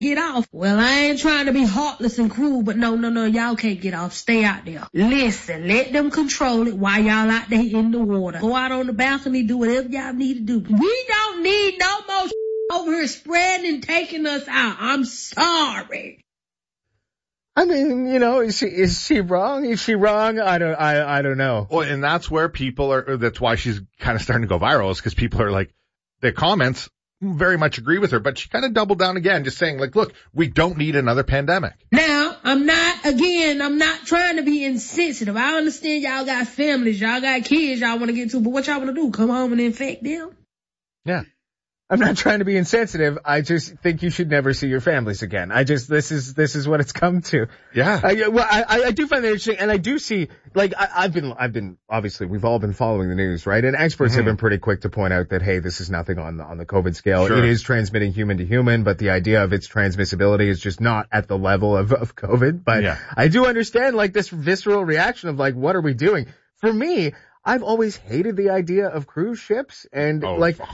get off. Well, I ain't trying to be heartless and cruel, but no, y'all can't get off. Stay out there. Listen, let them control it while y'all out there in the water. Go out on the balcony, do whatever y'all need to do. We don't need no more over here spreading and taking us out. I'm sorry. I mean, is she wrong? Is she wrong? I don't know. Well, and that's where people are, that's why she's kind of starting to go viral, is because people are like, their comments very much agree with her, but she kind of doubled down again, just saying like, look, we don't need another pandemic. Now, I'm not trying to be insensitive. I understand y'all got families, y'all got kids y'all want to get to, but what y'all want to do? Come home and infect them? Yeah. I'm not trying to be insensitive. I just think you should never see your families again. This is what it's come to. Yeah. I do find that interesting, and I do see, like, I've been, obviously, we've all been following the news, right? And experts have been pretty quick to point out that, hey, this is nothing on the COVID scale. Sure. It is transmitting human to human, but the idea of its transmissibility is just not at the level of COVID. But yeah. I do understand, like, this visceral reaction of, like, what are we doing? For me, I've always hated the idea of cruise ships, and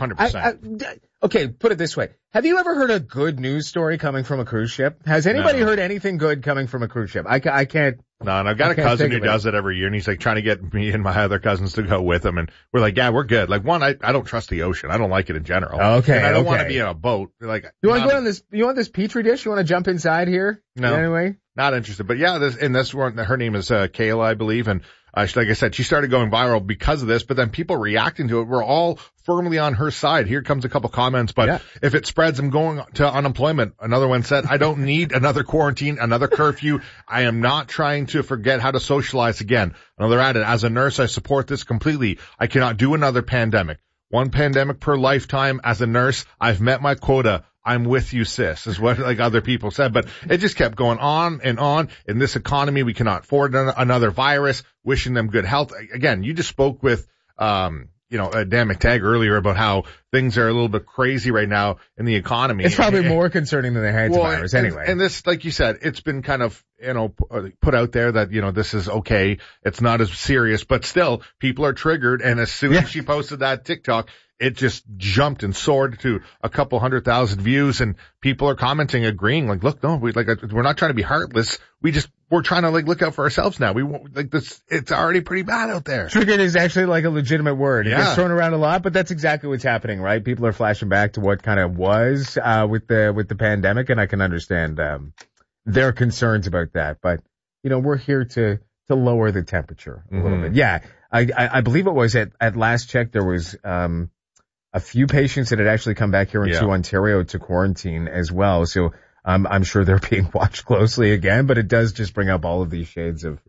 100%. Okay, put it this way. Have you ever heard a good news story coming from a cruise ship? Has anybody heard anything good coming from a cruise ship? I can't. No, and I've got a cousin who does it every year, and he's like trying to get me and my other cousins to go with him, and we're like, yeah, we're good. Like, one, I don't trust the ocean. I don't like it in general. Okay. And I don't want to be in a boat. Like, you want to go on this? You want this petri dish? You want to jump inside here? No. Anyway, not interested. But yeah, this one, her name is Kayla, I believe, and like I said, she started going viral because of this, but then people reacting to it were all firmly on her side. Here comes a couple comments, but if it spreads, I'm going to unemployment. Another one said, I don't need another quarantine, another curfew. I am not trying to forget how to socialize again. Another added, as a nurse, I support this completely. I cannot do another pandemic. One pandemic per lifetime. As a nurse, I've met my quota. I'm with you, sis, is what like other people said. But it just kept going on and on. In this economy, we cannot afford another virus. Wishing them good health. Again, you just spoke with, Dan McTagg earlier about how things are a little bit crazy right now in the economy. It's probably more concerning than the AIDS virus anyway. And this, like you said, it's been kind of, put out there that, this is okay. It's not as serious, but still people are triggered. And as soon as she posted that TikTok, it just jumped and soared to a couple 100,000 views, and people are commenting, agreeing, like, look, no, we're not trying to be heartless. We're trying to look out for ourselves now. We won't, this, it's already pretty bad out there. Triggered is actually like a legitimate word. It gets thrown around a lot, but that's exactly what's happening, right? People are flashing back to what kind of was, with the pandemic, and I can understand, their concerns about that. But, we're here to lower the temperature a little bit. Yeah. I believe it was at last check, there was, a few patients that had actually come back here into Ontario to quarantine as well. So I'm sure they're being watched closely again, but it does just bring up all of these shades of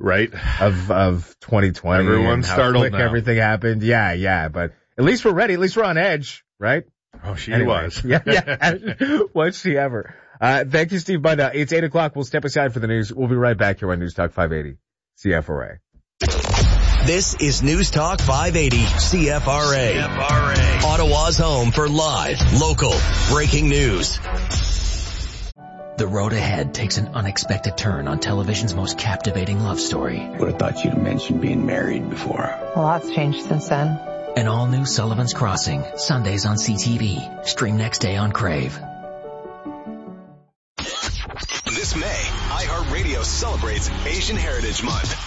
2020. Everyone's startled now. Everything happened. Yeah. But at least we're ready. At least we're on edge, right? Oh, she was. Yeah. Was she ever? Thank you, Steve Bunda. It's 8:00. We'll step aside for the news. We'll be right back here on News Talk 580 CFRA. This is News Talk 580 CFRA. Ottawa's home for live, local, breaking news. The road ahead takes an unexpected turn on television's most captivating love story. Would have thought you'd have mentioned being married before. A lot's changed since then. An all-new Sullivan's Crossing, Sundays on CTV. Stream next day on Crave. This May, iHeartRadio celebrates Asian Heritage Month.